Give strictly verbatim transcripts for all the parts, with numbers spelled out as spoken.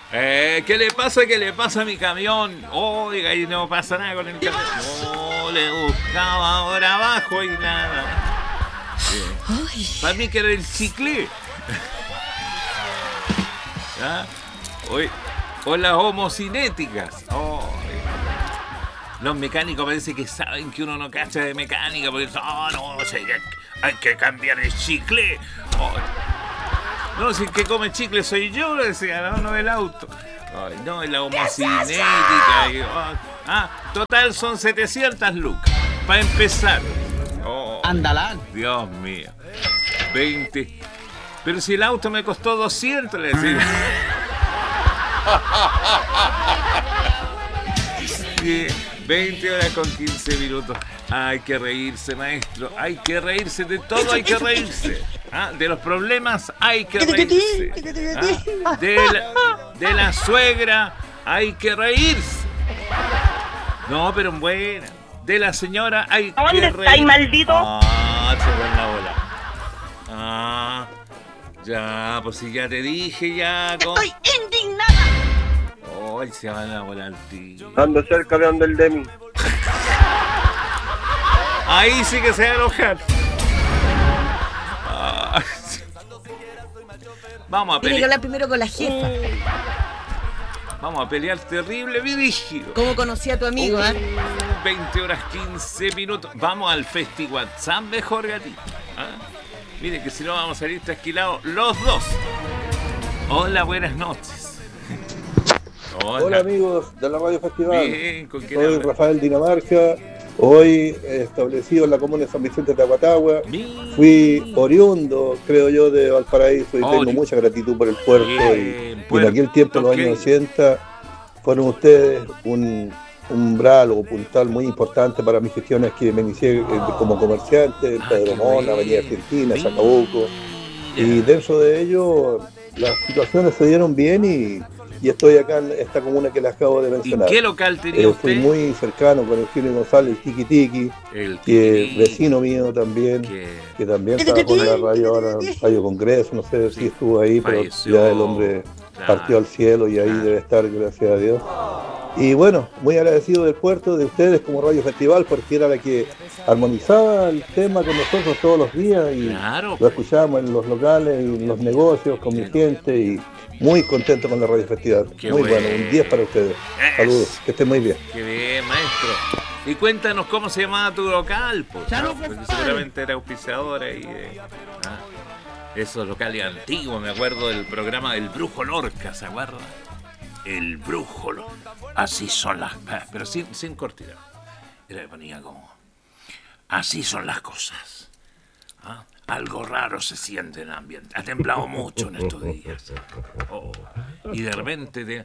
Eh, ¿Qué le pasa? ¿Qué le pasa a mi camión? Oiga, y no pasa nada con el camión. No, le buscaba ahora abajo y nada. Sí. Para mí que era el chicle. ¿Ah? Hoy, o las homocinéticas. Oh, los mecánicos parece que saben que uno no cacha de mecánica porque oh, no, o sea, hay que cambiar el chicle. Oh, no, si el que come chicle soy yo, decía, no, no el auto. Ay, no, es la homocinética. Y, oh, ah, total son setecientas lucas. Para empezar. Oh, Andalán. Dios mío. veinte. Pero si el auto me costó doscientos, le decía. Sí, veinte horas con quince minutos. Hay que reírse, maestro. Hay que reírse de todo, hay que reírse. ¿Ah? De los problemas hay que reírse. ¿Ah? De, la, de la suegra hay que reírse. No, pero en buena. De la señora hay que reírse. ¿Dónde estáis, maldito? Ah, se fue en la bola. Ah, ya, pues si ya te dije, ya. ¿Cómo? ¡Estoy indignada! Ay, se van a volar, tío. Ando cerca de donde el Demi. Ahí sí que se va a enojar. Ah, vamos a Tiene que pelear. hablar primero con la jefa. Vamos a pelear terrible, rígido. ¿Cómo conocí a tu amigo, eh? veinte horas quince minutos. Vamos al Festi WhatsApp mejor, gatito. ¿Ah? Miren que si no vamos a salir trasquilados los dos. Hola, buenas noches. Hola. Hola amigos de la Radio Festival. Bien, ¿con quién Soy hablas? Rafael Dinamarca. Hoy establecido en la comuna de San Vicente de Aguatagua. Fui oriundo, creo yo, de Valparaíso y tengo mucha gratitud por el puerto. Bien, y, puerto, y en aquel tiempo, en los okay. años ochenta, fueron ustedes un umbral o puntal muy importante para mis gestiones que me inicié eh, como comerciante en Pedro Mona, Avenida Argentina, Chacabuco. Y dentro de ello, las situaciones se dieron bien y, y estoy acá en esta comuna que les acabo de mencionar. ¿Y qué local tenía eh, usted? Fui muy cercano con Eugenio González, el Tiki Tiki, el que es vecino mío también, ¿Qué? que también trabajó en la radio, ahora Radio Congreso, no sé si estuvo ahí, pero falleció. ya el hombre claro. partió al cielo y ahí claro. debe estar, gracias a Dios. Y bueno, muy agradecido del puerto, de ustedes como Radio Festival, porque era la que armonizaba el tema con nosotros todos los días y claro, lo escuchábamos en los locales y en los negocios con mi gente y muy contento con la Radio Festival. Qué muy bueno. bueno, un diez para ustedes. Saludos, que estén muy bien. Qué bien, maestro. Y cuéntanos cómo se llamaba tu local, pues. ¿No? Porque seguramente era auspiciador ahí. Eh. Ah, esos locales antiguos, me acuerdo del programa del Brujo Lorca, ¿se acuerda? El Brujo Lorca. Así son las... Pero sin, sin cortina. Era que ponía como... Así son las cosas. ¿Ah? Algo raro se siente en el ambiente. Ha temblado mucho en estos días. Oh. Y de repente... De...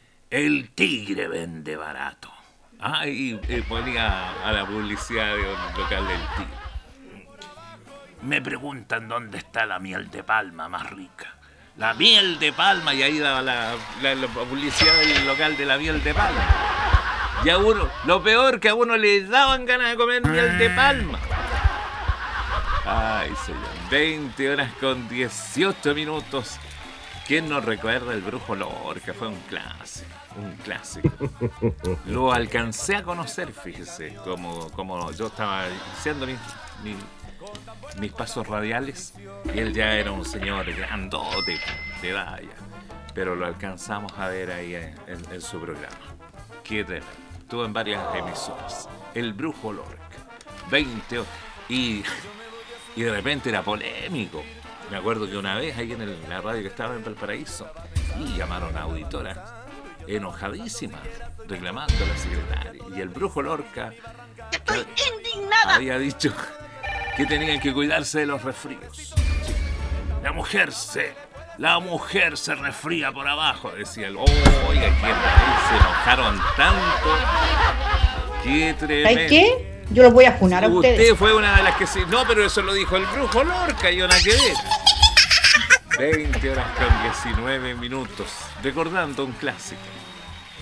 El tigre vende barato. Ah, y, y ponía a la publicidad de un local del tigre. Me preguntan dónde está la miel de palma más rica. La miel de palma, y ahí daba la, la, la publicidad del local de la miel de palma. Y a uno, lo peor que a uno le daban ganas de comer miel de palma. Ay, señor. veinte horas con dieciocho minutos. ¿Quién nos recuerda el Brujo Lorca? Fue un clásico, un clásico. Lo alcancé a conocer, fíjese, como, como yo estaba haciendo mis, mis, mis pasos radiales y él ya era un señor grandote de edad ya. Pero lo alcanzamos a ver ahí en, en, en su programa. Qué tremendo. Estuvo en varias emisoras. El Brujo Lorca. veinte y, y de repente era polémico. Me acuerdo que una vez ahí en el, la radio que estaba en Valparaíso y llamaron a auditoras enojadísimas reclamando a la secretaria. Y el Brujo Lorca ¡Estoy indignada! Había dicho que tenían que cuidarse de los resfríos. Sí. La mujer se... La mujer se resfría por abajo, decía el... Oh, oiga, que se enojaron tanto. Qué tremendo. ¿Hay qué? Yo los voy a funar a ustedes. Usted fue una de las que sí. No, pero eso lo dijo el Brujo Lorca, y una que ver. veinte horas con diecinueve minutos. Recordando un clásico.